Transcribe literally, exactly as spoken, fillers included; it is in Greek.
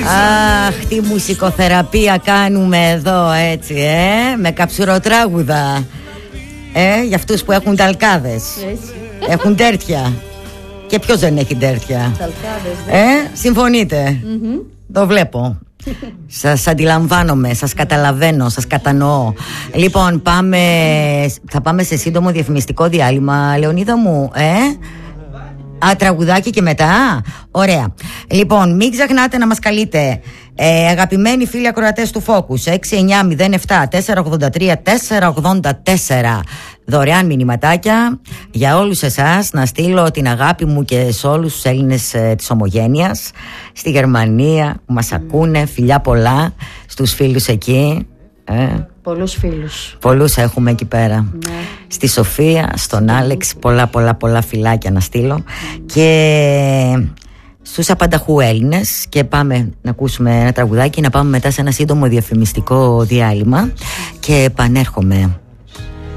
Αχ, τι μουσικοθεραπεία κάνουμε εδώ, έτσι, ε, με καψουροτράγουδα. Ε, για αυτούς που έχουν ταλκάδες. Έχουν τέρτια. Και ποιος δεν έχει τέρτια? Ε, συμφωνείτε? Mm-hmm. Το βλέπω. Σας αντιλαμβάνομαι, σας καταλαβαίνω, σας κατανοώ. Λοιπόν, πάμε, θα πάμε σε σύντομο διαφημιστικό διάλειμμα, Λεωνίδα μου, ε? Α, τραγουδάκι και μετά. Ωραία. Λοιπόν, μην ξεχνάτε να μας καλείτε, ε, αγαπημένοι φίλοι ακροατές του Focus, έξι εννιά μηδέν επτά τέσσερα ογδόντα τρία τέσσερα ογδόντα τέσσερα. Δωρεάν μηνυματάκια για όλους εσάς, να στείλω την αγάπη μου και σε όλους τους Έλληνες ε, της Ομογένειας, στη Γερμανία που μας ακούνε. Φιλιά πολλά στους φίλους εκεί. Ε. Πολλούς φίλους. Πολλούς έχουμε εκεί πέρα. Ναι. Στη Σοφία, στον Άλεξ, πολλά πολλά πολλά φιλάκια να στείλω. Mm. Και στους απανταχού Έλληνες. Και πάμε να ακούσουμε ένα τραγουδάκι, να πάμε μετά σε ένα σύντομο διαφημιστικό διάλειμμα. Και επανέρχομαι.